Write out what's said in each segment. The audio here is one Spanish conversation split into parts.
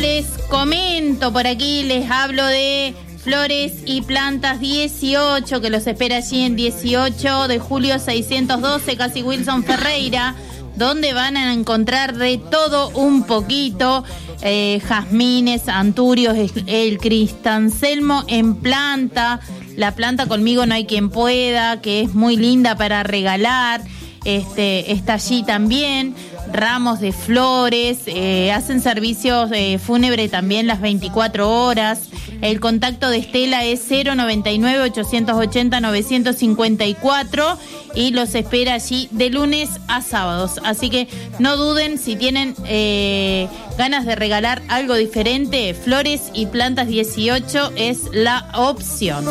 les comento por aquí, les hablo de Flores y Plantas 18, que los espera allí en 18 de julio 612, casi Wilson Ferreira, donde van a encontrar de todo un poquito, jazmines, anturios, el cristanselmo en planta, la planta conmigo no hay quien pueda, que es muy linda para regalar, está allí también, ramos de flores, hacen servicios fúnebre también las 24 horas. El contacto de Estela es 099-880-954 y los espera allí de lunes a sábados. Así que no duden, si tienen ganas de regalar algo diferente, Flores y Plantas 18 es la opción.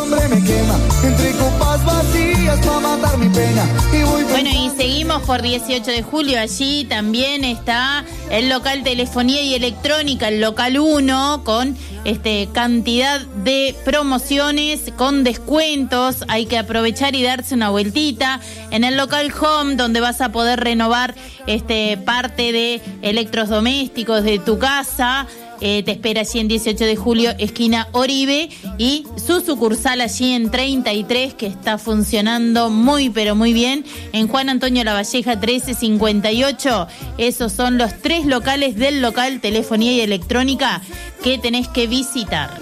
Bueno, y seguimos por 18 de julio. Allí también está el local Telefonía y Electrónica, el local 1, con cantidad de promociones, con descuentos. Hay que aprovechar y darse una vueltita. En el local Home, donde vas a poder renovar parte de electrodomésticos de tu casa. Te espera allí en 18 de julio, esquina Oribe, y su sucursal allí en 33, que está funcionando muy, pero muy bien, en Juan Antonio Lavalleja 1358. Esos son los 3 locales del local Telefonía y Electrónica que tenés que visitar.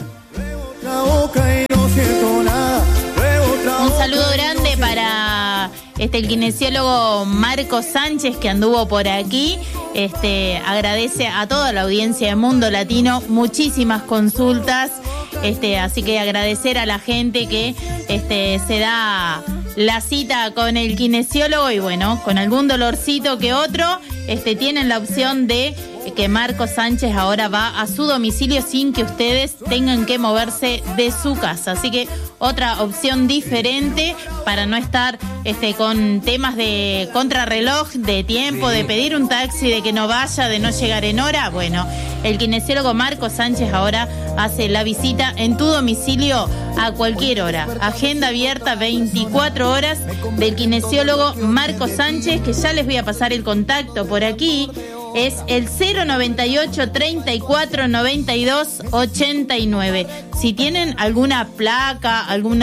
Un saludo grande para el kinesiólogo Marco Sánchez, que anduvo por aquí. Agradece a toda la audiencia de Mundo Latino, muchísimas consultas, así que agradecer a la gente que se da la cita con el kinesiólogo y bueno, con algún dolorcito que otro, tienen la opción de que Marco Sánchez ahora va a su domicilio sin que ustedes tengan que moverse de su casa. Así que otra opción diferente para no estar con temas de contrarreloj, de tiempo, de pedir un taxi, de que no vaya, de no llegar en hora. Bueno, el kinesiólogo Marco Sánchez ahora hace la visita en tu domicilio a cualquier hora. Agenda abierta 24 horas del kinesiólogo Marco Sánchez, que ya les voy a pasar el contacto por aquí. Es el 098 34 92 89. Si tienen alguna placa, algún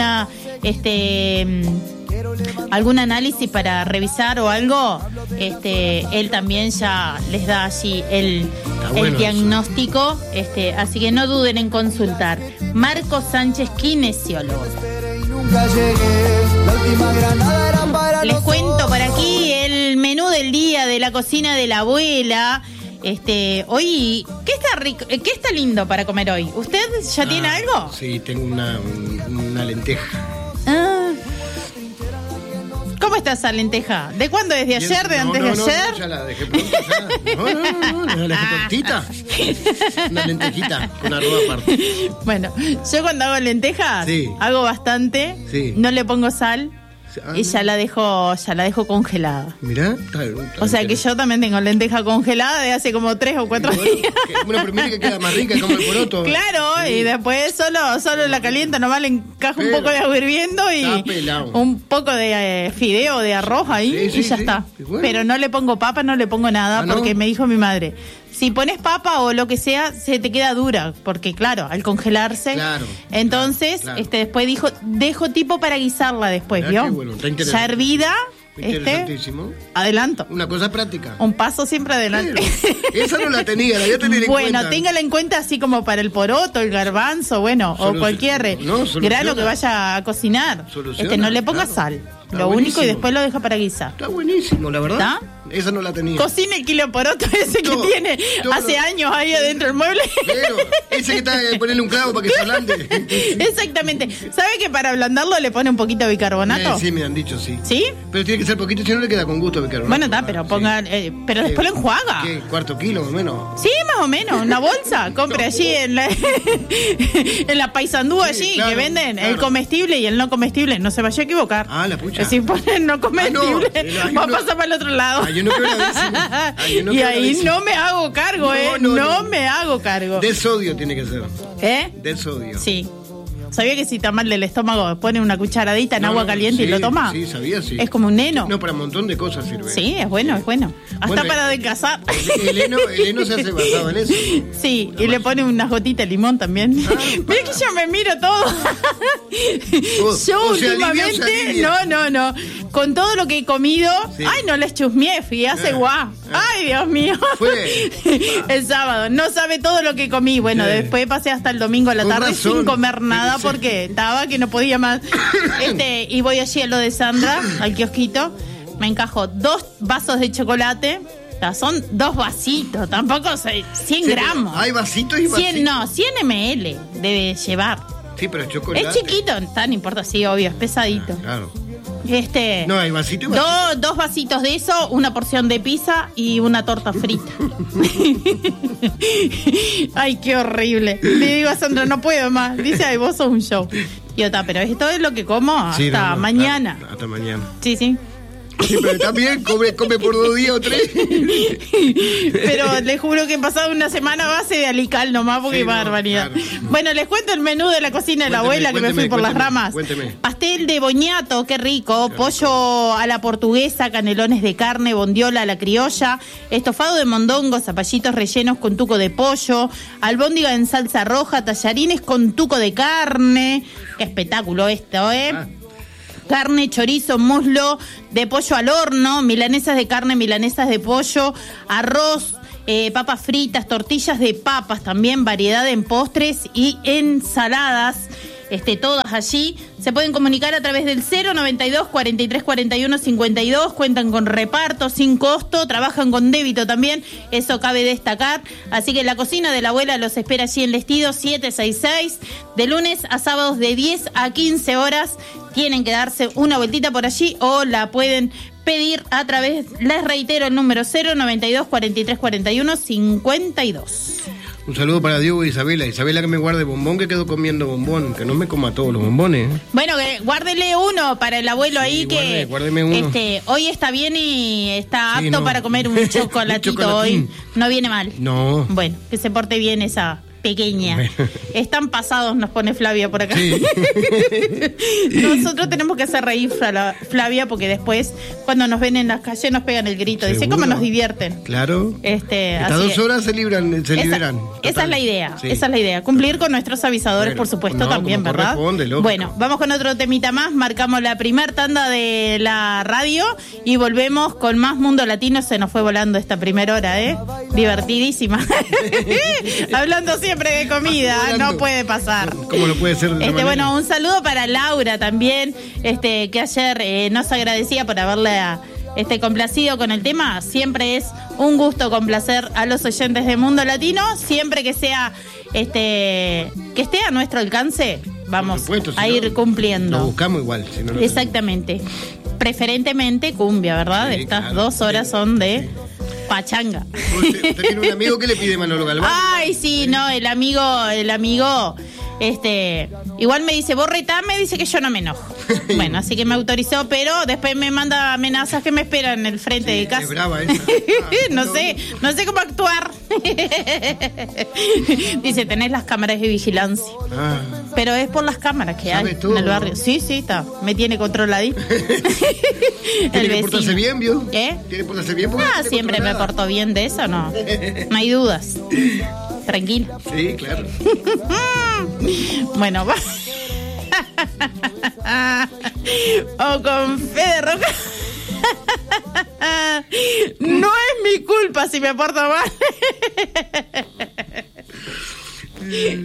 análisis para revisar o algo, él también ya les da allí el diagnóstico, así que no duden en consultar. Marco Sánchez, kinesiólogo. Les cuento por aquí el menú del día de la cocina de la abuela. Hoy, ¿qué está rico, qué está lindo para comer hoy? ¿Usted ya tiene algo? Sí, tengo una lenteja. ¿Cómo está esa lenteja? ¿De cuándo? ¿Desde ayer? ¿De antes de ayer? No, ya la dejé pronta. La dejé prontita. Una lentejita con arroz aparte. Bueno, yo cuando hago lentejas, hago bastante, no le pongo sal. Y ya la dejo congelada. Mirá, o sea que yo también tengo lenteja congelada de hace como 3 o 4 días. Bueno, primero que queda más rica como el poroto. Claro, y después solo la caliento, nomás le encajo un poco de agua hirviendo y un poco de fideo, de arroz ahí y ya está. Bueno. Pero no le pongo papa, no le pongo nada, porque me dijo mi madre, si pones papa o lo que sea, se te queda dura, porque claro, al congelarse. Entonces, después dejo tipo para guisarla después, ¿vio? Bueno, ya hervida. Interesantísimo. Adelanto. Una cosa práctica. Un paso siempre adelante. Esa no la tenía, la voy a tener en cuenta. Bueno, téngala en cuenta así como para el poroto, el garbanzo, o cualquier grano que vaya a cocinar. No le ponga sal. Lo único, y después lo deja para guisar. Está buenísimo, la verdad. ¿Está? Esa no la tenía. Cocina el kilo poroto ese que tiene hace años ahí adentro del mueble. Pero ese que está ponerle un clavo para que se ablande. Exactamente. ¿Sabe que para ablandarlo le pone un poquito de bicarbonato? Sí, me han dicho, sí. ¿Sí? Pero tiene que ser poquito, si no le queda con gusto de bicarbonato. Bueno, está, pero ponga, pero después lo enjuaga. ¿Qué? ¿Cuarto kilo más o menos? Sí, más o menos. Una bolsa. Compre allí en la Paysandú allí, que venden el comestible y el no comestible. No se vaya a equivocar. Ah, la pucha. Si ponen no comestible, va a pasar para el otro lado. Yo no creo y ahí no me hago cargo, no me hago cargo. De sodio tiene que ser. De sodio. Sí. ¿Sabía que si está mal del estómago pone una cucharadita en agua caliente y lo toma? Sí, sabía, sí. Es como un heno. No, para un montón de cosas sirve. Sí, es bueno, es bueno. Hasta para descasar. El heno se hace basado en eso. Sí, Sí, y le pone unas gotitas de limón también. Mira que yo me miro todo. Yo últimamente, no. Con todo lo que he comido, ay, no les chusmeé, fui hace guau. Ay, Dios mío. El sábado, no sabe todo lo que comí. Bueno, después pasé hasta el domingo a la tarde sin comer nada porque estaba que no podía más. Y voy allí a lo de Sandra, al kiosquito, me encajo 2 vasos de chocolate. Son 2 vasitos, tampoco 100 gramos. Hay vasitos y vasitos. 100 ml debe llevar. Sí, pero es chocolate. Es chiquito, no importa, sí, obvio, es pesadito. Claro. No, hay vasito y vasito. 2 vasitos de eso, una porción de pizza y una torta frita. Ay, qué horrible. Le digo a Sandra, no puedo más. Dice, ay, vos sos un show. Y yo, pero esto es lo que como hasta mañana. Hasta mañana. Sí. Sí, pero también come por 2 días o 3. Pero les juro que he pasado una semana a base de alical nomás, porque barbaridad. Claro. Bueno, les cuento el menú de la cocina de la abuela, que me fui por las ramas. Cuénteme. Pastel de boñato, qué rico. Pollo a la portuguesa, canelones de carne, bondiola a la criolla, estofado de mondongo, zapallitos rellenos con tuco de pollo, albóndiga en salsa roja, tallarines con tuco de carne. Qué espectáculo esto, Carne, chorizo, muslo de pollo al horno, milanesas de carne, milanesas de pollo, arroz, papas fritas, tortillas de papas también, variedad en postres y ensaladas. Todas allí. Se pueden comunicar a través del 092 43 41 52. Cuentan con reparto sin costo, trabajan con débito también, eso cabe destacar. Así que la cocina de la abuela los espera allí en Lestido 766, de lunes a sábados de 10 a 15 horas. Tienen que darse una vueltita por allí o la pueden pedir a través, les reitero el número 092 43 41 52. Un saludo para Diego y Isabela. Isabela, que me guarde bombón, que quedo comiendo bombón. Que no me coma todos los bombones. Bueno, guárdele uno para el abuelo ahí, guárdeme uno. Hoy está bien y está apto para comer un chocolatito hoy. No viene mal. No. Bueno, que se porte bien esa pequeña. Bueno. Están pasados, nos pone Flavia por acá. Sí. Nosotros tenemos que hacer reír Flavia, porque después, cuando nos ven en las calles, nos pegan el grito. ¿Seguro? Dice cómo nos divierten. Claro. Estas 2 horas se liberan. Esa es la idea. Sí. Esa es la idea. Cumplir con nuestros avisadores, por supuesto, también, ¿verdad? Bueno, vamos con otro temita más. Marcamos la primer tanda de la radio y volvemos con más Mundo Latino. Se nos fue volando esta primera hora, divertidísima. Hablando siempre de comida, no puede pasar. ¿Cómo no puede ser? Bueno, un saludo para Laura también, que ayer nos agradecía por haberle complacido con el tema. Siempre es un gusto complacer a los oyentes de Mundo Latino, siempre que sea que esté a nuestro alcance, vamos a ir cumpliendo. Lo buscamos igual. Si no, exactamente. Preferentemente cumbia, ¿verdad? Sí, estas 2 horas son de pachanga. ¿Usted tiene un amigo que le pide Manolo Galván? Ay, sí, no, el amigo, igual me dice, vos retame, dice que yo no me enojo. Bueno, así que me autorizó, pero después me manda amenazas que me esperan en el frente de casa. Es brava esa. No sé cómo actuar. Dice, tenés las cámaras de vigilancia. Pero es por las cámaras que hay en el barrio. Sí, está. Me tiene controladito. ¿Tiene que portarse bien, vio? ¿Qué? ¿Tiene que portarse bien? Siempre me porto bien de eso, no hay dudas. Tranquilo. Sí, claro. Bueno, va. O con Fede Roca. No es mi culpa si me porto mal.